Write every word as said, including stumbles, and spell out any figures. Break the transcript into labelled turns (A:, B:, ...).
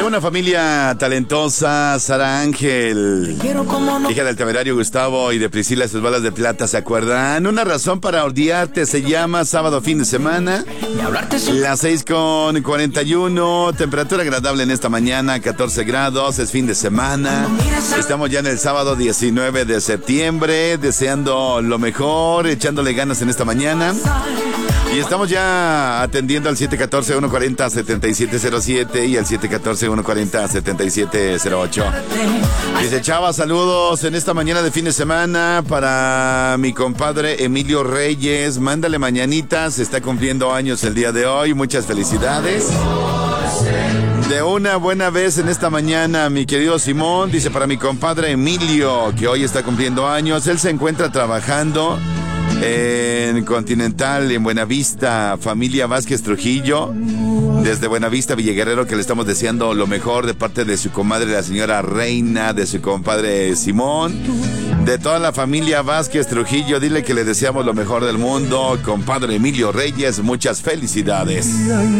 A: una familia talentosa, Sara Ángel, hija del temerario Gustavo y de Priscila, sus balas de plata, ¿se acuerdan? Una razón para odiarte se llama sábado fin de semana. Las seis con cuarenta y uno, temperatura agradable en esta mañana, catorce grados, es fin de semana. Estamos ya en el sábado diecinueve de septiembre, deseando lo mejor, echándole ganas en esta mañana. Y estamos ya atendiendo al siete uno cuatro, uno cuatro cero, siete siete cero siete y al siete uno cuatro, uno cuatro cero, siete siete cero ocho. Dice Chava, saludos en esta mañana de fin de semana para mi compadre Emilio Reyes. Mándale mañanitas, está cumpliendo años el día de hoy. Muchas felicidades. De una buena vez en esta mañana, mi querido Simón, dice para mi compadre Emilio, que hoy está cumpliendo años. Él se encuentra trabajando en Continental, en Buenavista, familia Vázquez Trujillo, desde Buenavista, Villeguerrero, que le estamos deseando lo mejor de parte de su comadre, la señora Reina, de su compadre Simón, de toda la familia Vázquez Trujillo. Dile que le deseamos lo mejor del mundo, compadre Emilio Reyes, muchas felicidades.